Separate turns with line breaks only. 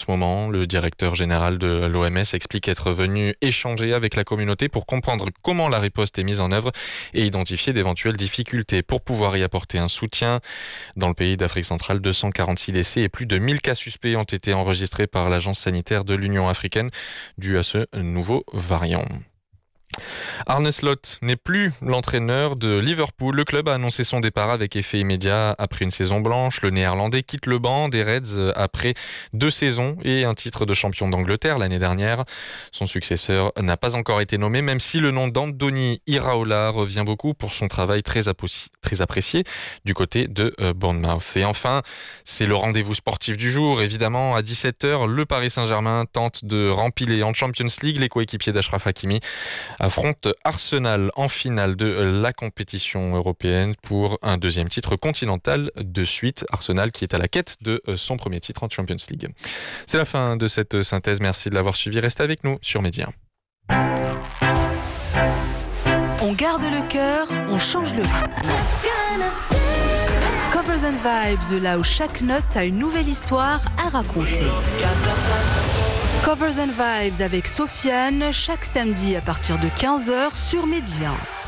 ce moment. Le directeur général de l'OMS explique être venu échanger avec la communauté pour comprendre comment la riposte est mise en œuvre et identifier d'éventuelles difficultés pour pouvoir y apporter un soutien. Dans le pays d'Afrique centrale, 246 décès et plus de 1000 cas suspects ont été enregistrés par l'Agence sanitaire de l'Union africaine dû à ce nouveau variant. Arne Slot n'est plus l'entraîneur de Liverpool. Le club a annoncé son départ avec effet immédiat après une saison blanche. Le Néerlandais quitte le banc des Reds après 2 saisons et un titre de champion d'Angleterre l'année dernière. Son successeur n'a pas encore été nommé, même si le nom d'Andoni Iraola revient beaucoup pour son travail très apprécié du côté de Bournemouth. Et enfin, c'est le rendez-vous sportif du jour. Évidemment, à 17h, le Paris Saint-Germain tente de rempiler en Champions League. Les coéquipiers d'Achraf Hakimi affronte Arsenal en finale de la compétition européenne pour un deuxième titre continental de suite. Arsenal qui est à la quête de son premier titre en Champions League. C'est la fin de cette synthèse. Merci de l'avoir suivi. Restez avec nous sur Média.
On garde le cœur, on change le rythme. Covers and Vibes, là où chaque note a une nouvelle histoire à raconter. Covers and Vibes avec Sofiane, chaque samedi à partir de 15h sur Média.